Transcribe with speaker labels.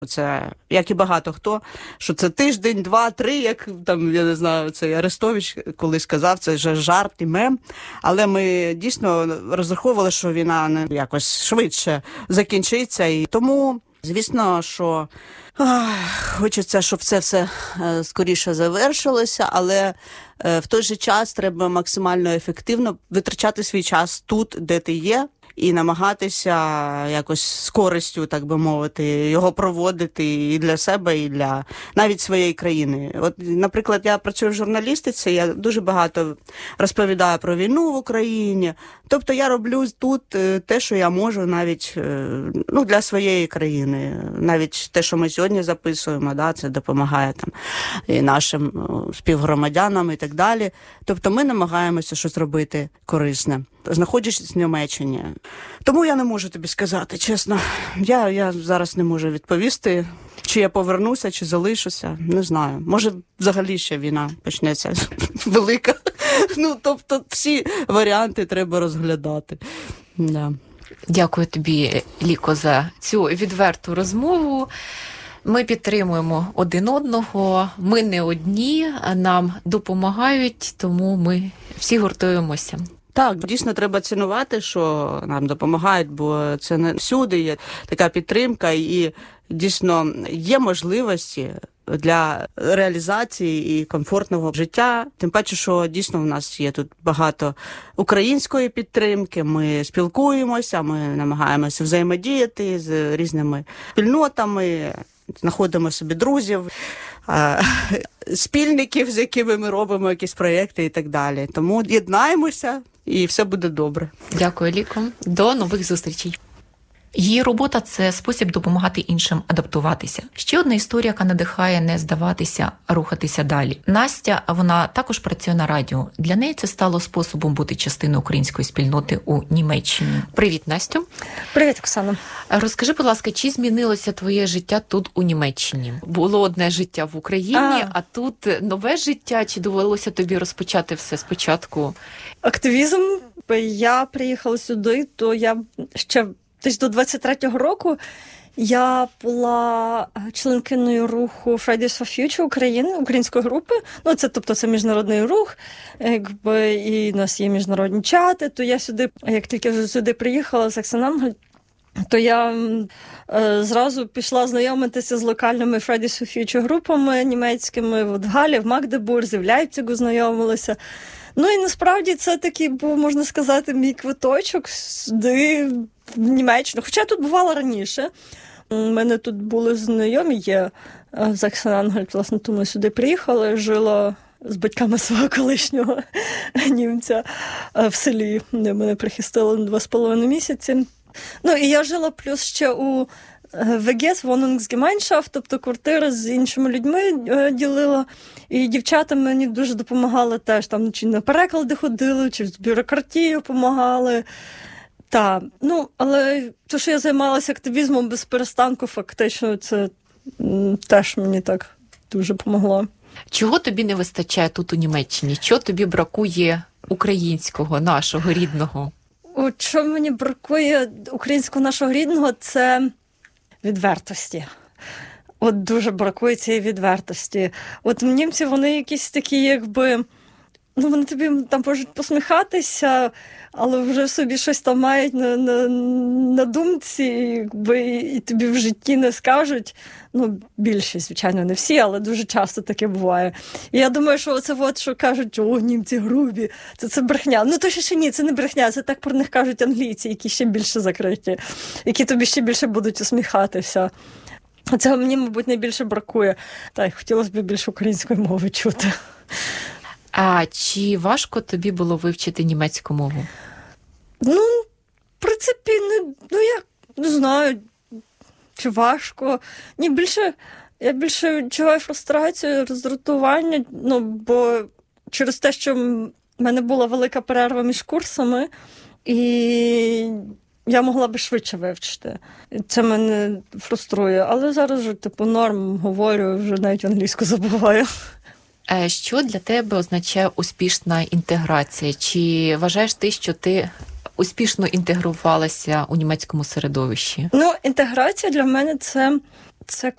Speaker 1: Це, як і багато хто, що це тиждень, 2-3, як там, я не знаю, цей Арестович колись сказав, це вже жарт і мем. Але ми дійсно розраховували, що війна не якось швидше закінчиться. І тому, звісно, що хочеться, щоб це все скоріше завершилося, але в той же час треба максимально ефективно витрачати свій час тут, де ти є, і намагатися якось з користю, так би мовити, його проводити і для себе, і для навіть своєї країни. От, наприклад, я працюю в журналістиці, я дуже багато розповідаю про війну в Україні. Тобто я роблю тут те, що я можу навіть для своєї країни. Навіть те, що ми сьогодні записуємо, це допомагає там і нашим співгромадянам і так далі. Тобто ми намагаємося щось робити корисне, знаходячись в Німеччині. Тому я не можу тобі сказати, чесно. Я зараз не можу відповісти, чи я повернуся, чи залишуся. Не знаю. Може, взагалі ще війна почнеться велика. Тобто всі варіанти треба розглядати. Да.
Speaker 2: Дякую тобі, Ліко, за цю відверту розмову. Ми підтримуємо один одного, ми не одні, нам допомагають, тому ми всі гуртуємося.
Speaker 1: Так, дійсно треба цінувати, що нам допомагають, бо це не всюди є така підтримка і дійсно є можливості для реалізації і комфортного життя. Тим паче, що дійсно в нас є тут багато української підтримки, ми спілкуємося, ми намагаємося взаємодіяти з різними спільнотами, знаходимо собі друзів, спільників, з якими ми робимо якісь проєкти і так далі. Тому єднаємося і все буде добре.
Speaker 2: Дякую, Ліко. До нових зустрічей. Її робота – це спосіб допомагати іншим адаптуватися. Ще одна історія, яка надихає не здаватися, а рухатися далі. Настя, вона також працює на радіо. Для неї це стало способом бути частиною української спільноти у Німеччині. Привіт, Настю.
Speaker 3: Привіт, Оксана.
Speaker 2: Розкажи, будь ласка, чи змінилося твоє життя тут у Німеччині? Було одне життя в Україні, а тут нове життя? Чи довелося тобі розпочати все спочатку?
Speaker 3: Активізм. Я приїхала сюди, то я ще десь до 23-го року я була членкиною руху Fridays for Future України, української групи. Це міжнародний рух, і у нас є міжнародні чати. То я сюди, як тільки вже сюди приїхала з Саксен-Анхальт, то я зразу пішла знайомитися з локальними Fridays for Future групами німецькими. В Галі, в Магдебурзі, в Лейпцигу знайомилася. І насправді це такий був, можна сказати, мій квиточок сюди, в Німеччину. Хоча я тут бувала раніше. У мене тут були знайомі, є з Саксен-Анхальт, власне, тому я сюди приїхала, жила з батьками свого колишнього німця в селі, де мене прихистили на 2,5 місяці. І я жила плюс ще у WGs, Wohnungsgemeinschaft, тобто квартири з іншими людьми ділила. І дівчата мені дуже допомагали теж, там, чи на переклади ходили, чи з бюрократією допомагали. Але те, що я займалася активізмом без перестанку, фактично, це теж мені так дуже допомогло.
Speaker 2: Чого тобі не вистачає тут у Німеччині? Чого тобі бракує українського, нашого, рідного?
Speaker 3: Що мені бракує українського нашого рідного, це відвертості. Дуже бракує цієї відвертості. Німці, вони якісь такі, вони тобі там можуть посміхатися, але вже собі щось там мають на думці, і тобі в житті не скажуть. Більшість, звичайно, не всі, але дуже часто таке буває. І я думаю, що що кажуть, німці грубі, це брехня. То ще ні, це не брехня, це так про них кажуть англійці, які ще більше закриті, які тобі ще більше будуть усміхатися. Цього мені, мабуть, найбільше бракує. Хотілося б більше української мови чути.
Speaker 2: А чи важко тобі було вивчити німецьку мову?
Speaker 3: В принципі, я не знаю, чи важко. Я більше відчуваю фрустрацію, роздратування, бо через те, що в мене була велика перерва між курсами, і я могла би швидше вивчити. Це мене фруструє. Але зараз вже, норм, говорю, вже навіть англійську забуваю.
Speaker 2: Що для тебе означає успішна інтеграція? Чи вважаєш ти, що ти успішно інтегрувалася у німецькому середовищі?
Speaker 3: Інтеграція для мене це